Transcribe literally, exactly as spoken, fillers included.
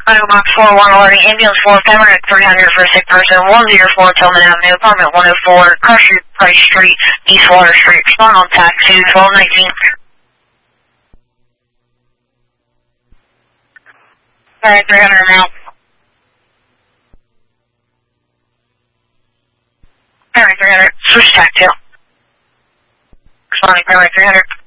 Bio Box four one alerting ambulance four, Cameron at three hundred for a sick person, one oh four Tillman Avenue, apartment one oh four, Crusher Price Street, East Water Street. Respond on tac to twelve nineteen. Alright, three hundred now. Alright, three hundred. Switch tac to. Responding, Alright, three hundred.